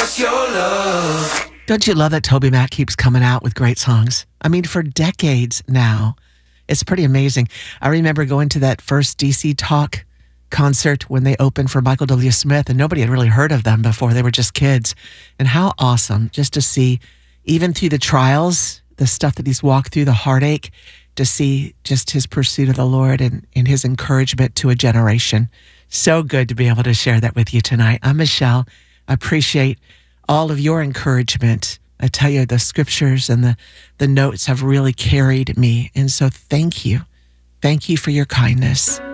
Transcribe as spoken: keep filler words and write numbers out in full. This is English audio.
just your love. Don't you love that Toby Mac keeps coming out with great songs? I mean, for decades now. It's pretty amazing. I remember going to that first D C Talk concert when they opened for Michael W. Smith, and nobody had really heard of them before. They were just kids. And how awesome just to see, even through the trials, the stuff that he's walked through, the heartache, to see just his pursuit of the Lord and, and his encouragement to a generation. So good to be able to share that with you tonight. I'm Michelle. I appreciate all of your encouragement. I tell you, the scriptures and the, the notes have really carried me. And so thank you. Thank you for your kindness.